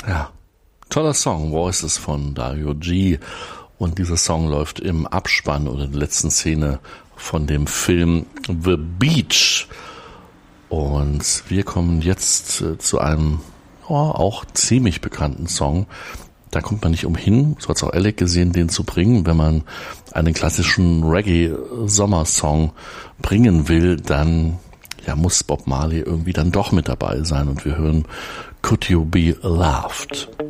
Ja, toller Song, Voices von Dario G. Und dieser Song läuft im Abspann oder in der letzten Szene von dem Film The Beach. Und wir kommen jetzt zu einem auch ziemlich bekannten Song. Da kommt man nicht umhin, so hat es auch Alec gesehen, den zu bringen. Wenn man einen klassischen Reggae-Sommersong bringen will, dann muss Bob Marley irgendwie dann doch mit dabei sein. Und wir hören Could You Be Loved?